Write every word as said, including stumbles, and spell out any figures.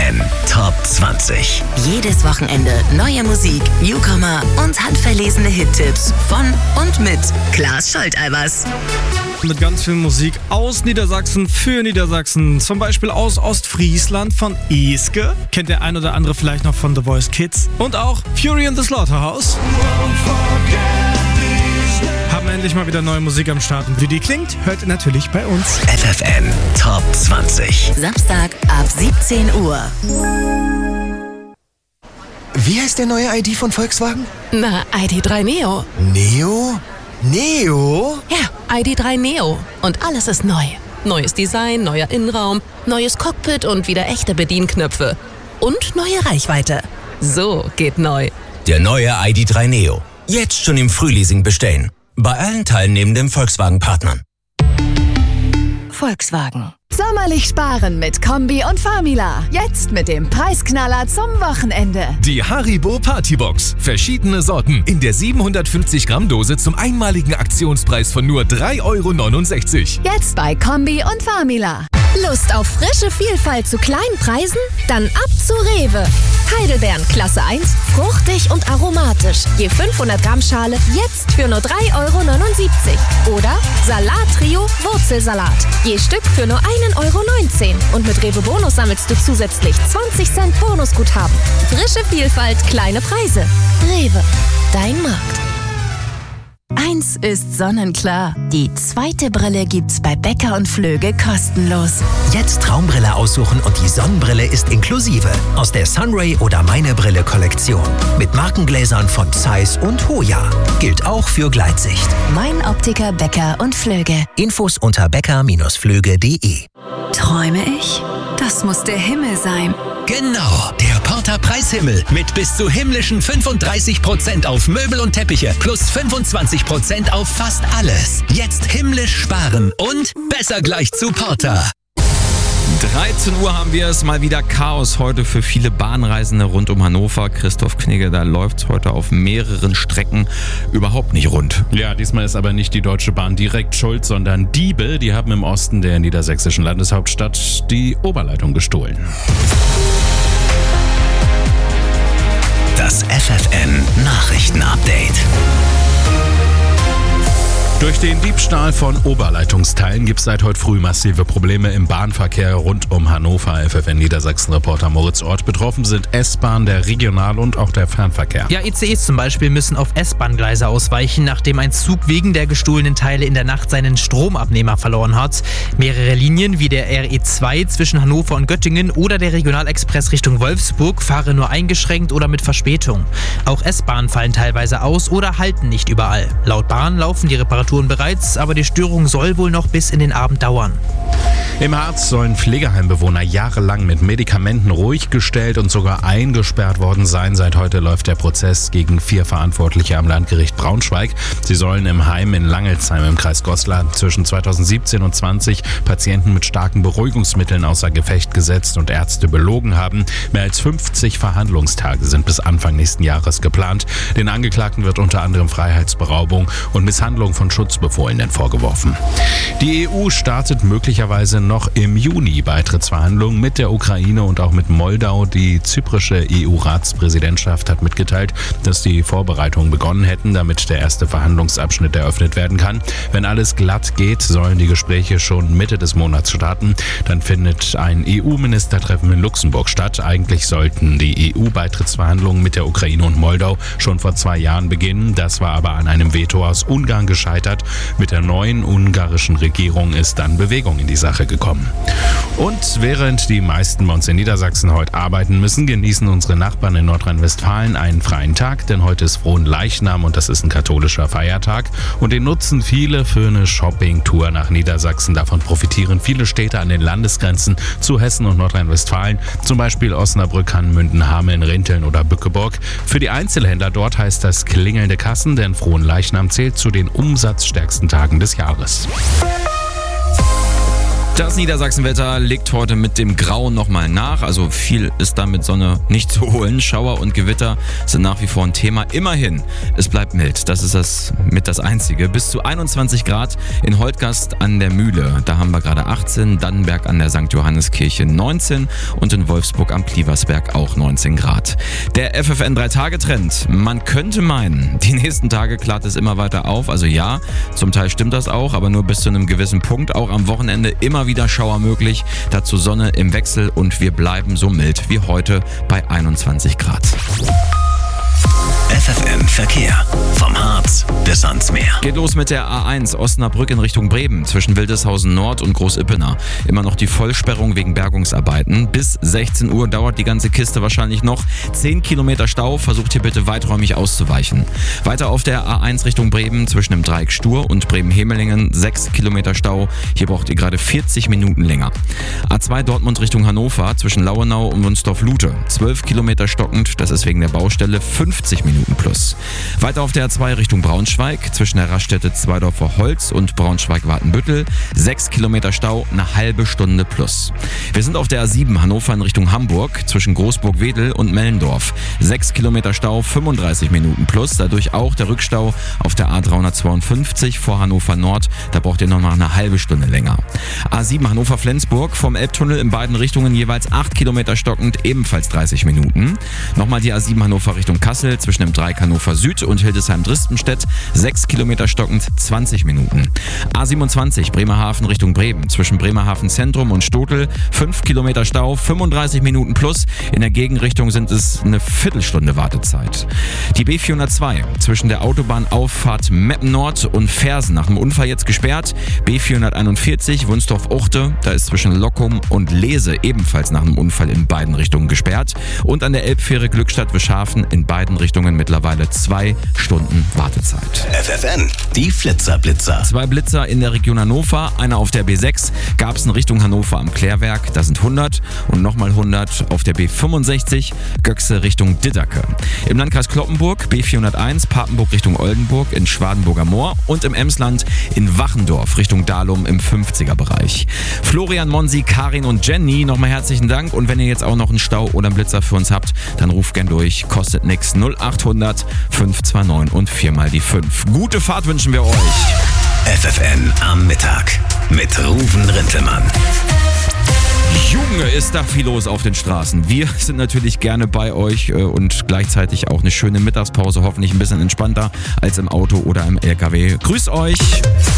N Top zwanzig. Jedes Wochenende neue Musik, Newcomer und handverlesene Hittipps von und mit Klaas Scholteibers. Mit ganz viel Musik aus Niedersachsen für Niedersachsen. Zum Beispiel aus Ostfriesland von Eske. Kennt der ein oder andere vielleicht noch von The Voice Kids. Und auch Fury in the Slaughterhouse. Haben endlich mal wieder neue Musik am Start. Und wie die klingt, hört ihr natürlich bei uns. F F N Top zwanzig. Samstag ab siebzehn Uhr. Wie heißt der neue I D von Volkswagen? Na, I D drei Neo. Neo? Neo? Ja, I D drei Neo. Und alles ist neu. Neues Design, neuer Innenraum, neues Cockpit und wieder echte Bedienknöpfe. Und neue Reichweite. So geht neu. Der neue I D drei Neo. Jetzt schon im Frühleasing bestellen. Bei allen teilnehmenden Volkswagen-Partnern. Volkswagen. Sommerlich sparen mit Kombi und Famila. Jetzt mit dem Preisknaller zum Wochenende. Die Haribo Partybox. Verschiedene Sorten in der siebenhundertfünfzig Gramm Dose zum einmaligen Aktionspreis von nur drei Euro neunundsechzig. Jetzt bei Kombi und Famila. Lust auf frische Vielfalt zu kleinen Preisen? Dann ab zu Rewe. Heidelbeeren Klasse eins, fruchtig und aromatisch. Je fünfhundert Gramm Schale jetzt für nur drei Euro neunundsiebzig. Oder Salat-Trio Wurzelsalat. Je Stück für nur ein Euro neunzehn. Und mit Rewe Bonus sammelst du zusätzlich zwanzig Cent Bonusguthaben. Frische Vielfalt, kleine Preise. Rewe, dein Markt. Eins ist sonnenklar. Die zweite Brille gibt's bei Becker und Flöge kostenlos. Jetzt Traumbrille aussuchen und die Sonnenbrille ist inklusive. Aus der Sunray oder Meine Brille Kollektion. Mit Markengläsern von Zeiss und Hoya. Gilt auch für Gleitsicht. Mein Optiker Becker und Flöge. Infos unter becker Bindestrich flöge punkt de. Träume ich? Das muss der Himmel sein. Genau, der Porter Preishimmel mit bis zu himmlischen fünfunddreißig Prozent auf Möbel und Teppiche plus fünfundzwanzig Prozent auf fast alles. Jetzt himmlisch sparen und besser gleich zu Porter. dreizehn Uhr haben wir es, mal wieder Chaos heute für viele Bahnreisende rund um Hannover. Christoph Knigge, da läuft es heute auf mehreren Strecken überhaupt nicht rund. Ja, diesmal ist aber nicht die Deutsche Bahn direkt schuld, sondern Diebe, die haben im Osten der niedersächsischen Landeshauptstadt die Oberleitung gestohlen. Das F F N Nachrichten-Update. Durch den Diebstahl von Oberleitungsteilen gibt es seit heute früh massive Probleme im Bahnverkehr rund um Hannover. F F N Niedersachsen-Reporter Moritz Ort. Betroffen sind S-Bahn, der Regional- und auch der Fernverkehr. Ja, I C Es zum Beispiel müssen auf S-Bahn-Gleise ausweichen, nachdem ein Zug wegen der gestohlenen Teile in der Nacht seinen Stromabnehmer verloren hat. Mehrere Linien wie der R E zwei zwischen Hannover und Göttingen oder der Regionalexpress Richtung Wolfsburg fahren nur eingeschränkt oder mit Verspätung. Auch S-Bahnen fallen teilweise aus oder halten nicht überall. Laut Bahn laufen die Reparaturen bereits, aber die Störung soll wohl noch bis in den Abend dauern. Im Harz sollen Pflegeheimbewohner jahrelang mit Medikamenten ruhig gestellt und sogar eingesperrt worden sein. Seit heute läuft der Prozess gegen vier Verantwortliche am Landgericht Braunschweig. Sie sollen im Heim in Langelsheim im Kreis Goslar zwischen zweitausendsiebzehn und zwanzig Patienten mit starken Beruhigungsmitteln außer Gefecht gesetzt und Ärzte belogen haben. Mehr als fünfzig Verhandlungstage sind bis Anfang nächsten Jahres geplant. Den Angeklagten wird unter anderem Freiheitsberaubung und Misshandlung von Schutzbefohlenen vorgeworfen. Die E U startet möglicherweise noch im Juni Beitrittsverhandlungen mit der Ukraine und auch mit Moldau. Die zyprische E U-Ratspräsidentschaft hat mitgeteilt, dass die Vorbereitungen begonnen hätten, damit der erste Verhandlungsabschnitt eröffnet werden kann. Wenn alles glatt geht, sollen die Gespräche schon Mitte des Monats starten. Dann findet ein E U-Ministertreffen in Luxemburg statt. Eigentlich sollten die E U-Beitrittsverhandlungen mit der Ukraine und Moldau schon vor zwei Jahren beginnen. Das war aber an einem Veto aus Ungarn gescheitert. Mit der neuen ungarischen Regierung ist dann Bewegung in die Sache gekommen. Und während die meisten bei uns in Niedersachsen heute arbeiten müssen, genießen unsere Nachbarn in Nordrhein-Westfalen einen freien Tag, denn heute ist Fronleichnam und das ist ein katholischer Feiertag. Und den nutzen viele für eine Shopping-Tour nach Niedersachsen. Davon profitieren viele Städte an den Landesgrenzen zu Hessen und Nordrhein-Westfalen, zum Beispiel Osnabrück, Hanmünden, Hameln, Rinteln oder Bückeburg. Für die Einzelhändler dort heißt das klingelnde Kassen, denn Fronleichnam zählt zu den umsatzstärksten Tagen des Jahres. Das Niedersachsenwetter legt heute mit dem Grauen nochmal nach. Also viel ist da mit Sonne nicht zu holen. Schauer und Gewitter sind nach wie vor ein Thema. Immerhin, es bleibt mild. Das ist das mit das Einzige. Bis zu einundzwanzig Grad in Holtgast an der Mühle. Da haben wir gerade achtzehn. Dannenberg an der Sankt Johanneskirche neunzehn. Und in Wolfsburg am Plieversberg auch neunzehn Grad. Der F F N drei Tage Trend. Man könnte meinen, die nächsten Tage klart es immer weiter auf. Also ja, zum Teil stimmt das auch, aber nur bis zu einem gewissen Punkt. Auch am Wochenende immer wieder Schauer möglich, dazu Sonne im Wechsel und wir bleiben so mild wie heute bei einundzwanzig Grad. F F M Verkehr. Vom Harz bis ans Meer. Geht los mit der A eins Osnabrück in Richtung Bremen zwischen Wildeshausen Nord und Großippener. Immer noch die Vollsperrung wegen Bergungsarbeiten. Bis sechzehn Uhr dauert die ganze Kiste wahrscheinlich noch. zehn Kilometer Stau, versucht hier bitte weiträumig auszuweichen. Weiter auf der A eins Richtung Bremen zwischen dem Dreieck Stur und Bremen-Hemelingen sechs Kilometer Stau. Hier braucht ihr gerade vierzig Minuten länger. A zwei Dortmund Richtung Hannover zwischen Lauenau und Wunstorf-Lute. zwölf Kilometer stockend, das ist wegen der Baustelle fünfzig Minuten plus. Weiter auf der A zwei Richtung Braunschweig zwischen der Raststätte Zweidorfer Holz und Braunschweig-Watenbüttel. sechs Kilometer Stau, eine halbe Stunde plus. Wir sind auf der A sieben Hannover in Richtung Hamburg zwischen Großburg-Wedel und Mellendorf. sechs Kilometer Stau, fünfunddreißig Minuten plus. Dadurch auch der Rückstau auf der A dreihundertzweiundfünfzig vor Hannover Nord. Da braucht ihr noch mal eine halbe Stunde länger. A sieben Hannover-Flensburg vom Elbtunnel in beiden Richtungen jeweils acht Kilometer stockend, ebenfalls dreißig Minuten. Nochmal die A sieben Hannover Richtung Kassel zwischen dem Dreieck Hannover Süd und Hildesheim-Dristenstedt. sechs Kilometer stockend, zwanzig Minuten. A siebenundzwanzig Bremerhaven Richtung Bremen zwischen Bremerhaven Zentrum und Stotel. fünf Kilometer Stau, fünfunddreißig Minuten plus. In der Gegenrichtung sind es eine Viertelstunde Wartezeit. Die B vierhundertzwei zwischen der Autobahnauffahrt Meppen Nord und Fersen nach dem Unfall jetzt gesperrt. B vierhunderteinundvierzig Wunstorf-Uchte, da ist zwischen Lockum und Lese ebenfalls nach einem Unfall in beiden Richtungen gesperrt. Und an der Elbfähre Glückstadt-Wischhafen in beiden Richtungen mittlerweile zwei Stunden Wartezeit. F F N, die Flitzer-Blitzer. Zwei Blitzer in der Region Hannover, einer auf der B sechs, gab es in Richtung Hannover am Klärwerk, da sind hundert und nochmal hundert auf der B fünfundsechzig, Göxe Richtung Diddacke. Im Landkreis Cloppenburg B vierhunderteins, Papenburg Richtung Oldenburg in Schwadenburger Moor und im Emsland in Wachendorf Richtung Dahlum im fünfziger Bereich. Florian, Monsi, Karin und Jenny, nochmal herzlichen Dank und wenn ihr jetzt auch noch einen Stau oder einen Blitzer für uns habt, dann ruft gern durch, kostet nix, null achthundert fünf zwei neun und viermal die fünf. Gute Fahrt wünschen wir euch. F F N am Mittag mit Ruven Rintelmann. Junge, ist da viel los auf den Straßen. Wir sind natürlich gerne bei euch und gleichzeitig auch eine schöne Mittagspause, hoffentlich ein bisschen entspannter als im Auto oder im L K W. Grüßt euch!